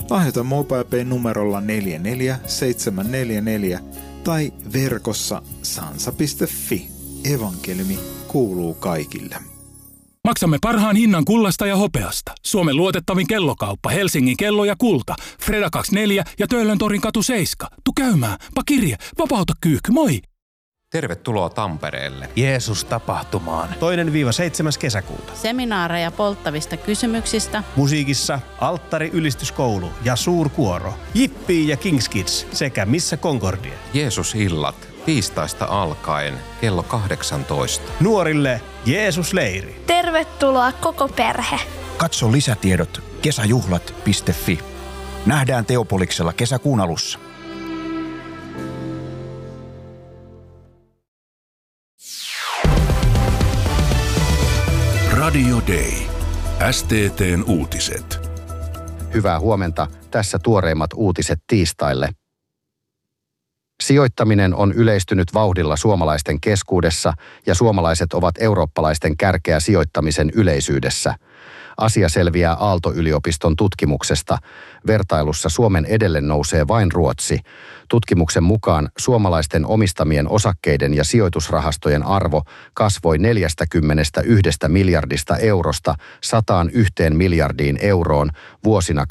Lahjoita MobilePay numerolla 44744 tai verkossa sansa.fi. Evankeliumi kuuluu kaikille. Maksamme parhaan hinnan kullasta ja hopeasta. Suomen luotettavin kellokauppa, Helsingin kello ja kulta. Freda 24 ja Töölöntorin katu 7. Tu käymään, pakirje, vapauta kyykky, moi! Tervetuloa Tampereelle. Jeesus-tapahtumaan. 2.–7. kesäkuuta. Seminaareja polttavista kysymyksistä. Musiikissa Alttari ylistyskoulu ja suurkuoro. Jippii ja Kings Kids sekä Missä Concordia. Jeesus-illat tiistaista alkaen kello 18. Nuorille Jeesus-leiri. Tervetuloa koko perhe. Katso lisätiedot kesäjuhlat.fi. Nähdään Teopoliksella kesäkuun alussa. Radio Day. STT:n uutiset. Hyvää huomenta. Tässä tuoreimmat uutiset tiistaille. Sijoittaminen on yleistynyt vauhdilla suomalaisten keskuudessa ja suomalaiset ovat eurooppalaisten kärkeä sijoittamisen yleisyydessä. Asia selviää Aalto-yliopiston tutkimuksesta. Vertailussa Suomen edelle nousee vain Ruotsi. Tutkimuksen mukaan suomalaisten omistamien osakkeiden ja sijoitusrahastojen arvo kasvoi 41 miljardista eurosta 101 miljardiin euroon vuosina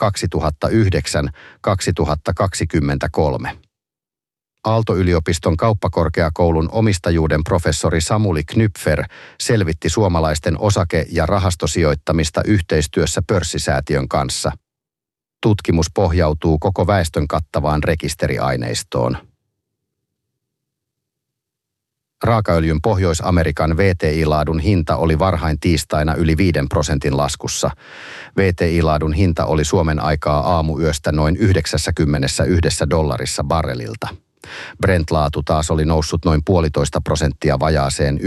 2009-2023. Aalto-yliopiston kauppakorkeakoulun omistajuuden professori Samuli Knypfer selvitti suomalaisten osake- ja rahastosijoittamista yhteistyössä pörssisäätiön kanssa. Tutkimus pohjautuu koko väestön kattavaan rekisteriaineistoon. Raakaöljyn Pohjois-Amerikan WTI-laadun hinta oli varhain tiistaina yli 5% laskussa. WTI-laadun hinta oli Suomen aikaa aamuyöstä noin $91 barrelilta. Brent-laatu taas oli noussut noin 1,5% vajaaseen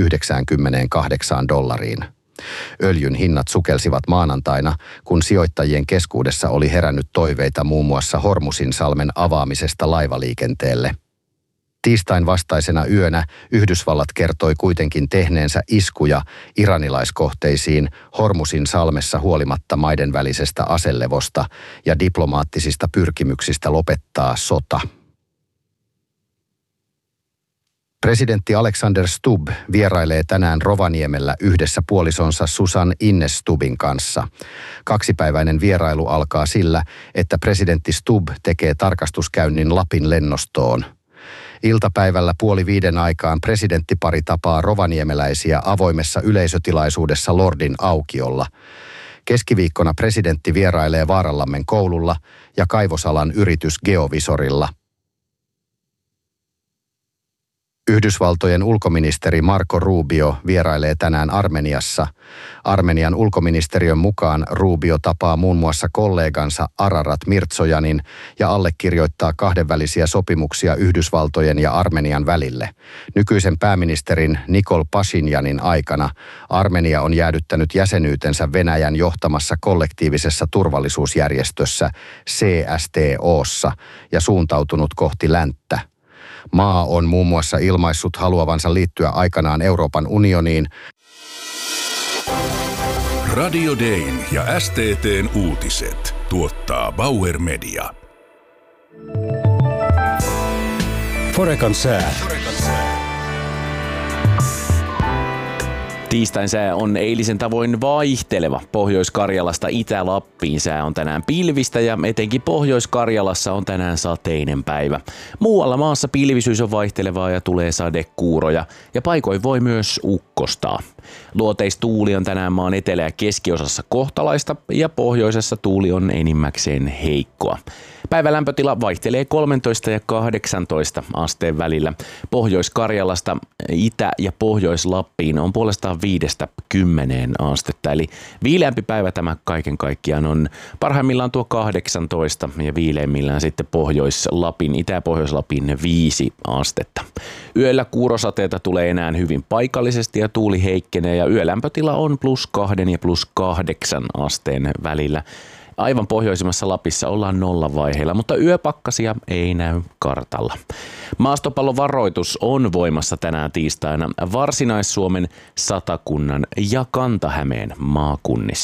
$98. Öljyn hinnat sukelsivat maanantaina, kun sijoittajien keskuudessa oli herännyt toiveita muun muassa Hormuzinsalmen avaamisesta laivaliikenteelle. Tiistain vastaisena yönä Yhdysvallat kertoi kuitenkin tehneensä iskuja iranilaiskohteisiin Hormuzinsalmessa huolimatta maiden välisestä aselevosta ja diplomaattisista pyrkimyksistä lopettaa sota. Presidentti Alexander Stubb vierailee tänään Rovaniemellä yhdessä puolisonsa Susan Ines Stubbin kanssa. Kaksipäiväinen vierailu alkaa sillä, että presidentti Stubb tekee tarkastuskäynnin Lapin lennostoon. Iltapäivällä 4:30 aikaan presidenttipari tapaa rovaniemeläisiä avoimessa yleisötilaisuudessa Lordin aukiolla. Keskiviikkona presidentti vierailee Vaaranlammen koululla ja kaivosalan yritys Geovisorilla. Yhdysvaltojen ulkoministeri Marco Rubio vierailee tänään Armeniassa. Armenian ulkoministeriön mukaan Rubio tapaa muun muassa kollegansa Ararat Mirzojanin ja allekirjoittaa kahdenvälisiä sopimuksia Yhdysvaltojen ja Armenian välille. Nykyisen pääministerin Nikol Pashinjanin aikana Armenia on jäädyttänyt jäsenyytensä Venäjän johtamassa kollektiivisessa turvallisuusjärjestössä CSTO:ssa ja suuntautunut kohti länttä. Maa on muun muassa ilmaissut haluavansa liittyä aikanaan Euroopan unioniin. Radio Dayn ja STT:n uutiset tuottaa Bauer Media. Forekan sää. Tiistain sää on eilisen tavoin vaihteleva. Pohjois-Karjalasta Itä-Lappiin sää on tänään pilvistä ja etenkin Pohjois-Karjalassa on tänään sateinen päivä. Muualla maassa pilvisyys on vaihtelevaa ja tulee sadekuuroja ja paikoin voi myös ukkostaa. Luoteistuuli on tänään maan etelä- ja keskiosassa kohtalaista ja pohjoisessa tuuli on enimmäkseen heikkoa. Päivän lämpötila vaihtelee 13 ja 18 asteen välillä. Pohjois-Karjalasta Itä- ja Pohjois-Lappiin on puolestaan 5-10 astetta. Eli viileämpi päivä tämä kaiken kaikkiaan on parhaimmillaan tuo 18 ja viileimmillään sitten Pohjois-Lapin, Itä- ja Pohjois-Lapin 5 astetta. Yöllä kuurosateita tulee enää hyvin paikallisesti ja tuuli heikkenee ja yölämpötila on +2 ja +8 asteen välillä. Aivan pohjoisimmassa Lapissa ollaan nollavaiheilla, mutta yöpakkasia ei näy kartalla. Maastopallovaroitus on voimassa tänään tiistaina Varsinais-Suomen, Satakunnan ja Kanta-Hämeen maakunnissa.